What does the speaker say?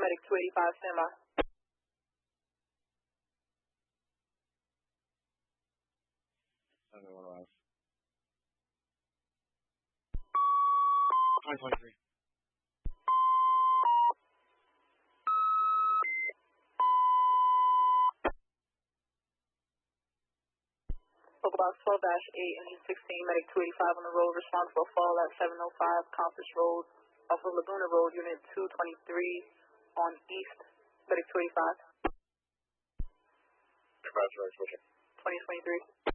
Medic 285, standby. Another one arrives. 2023. Local box 12-8, engine 16, Medic 285 on the road, response for a fall at 705 Conference Road, off of Laguna Road, unit 223 on East, Medic 285. 25, switching. 2023.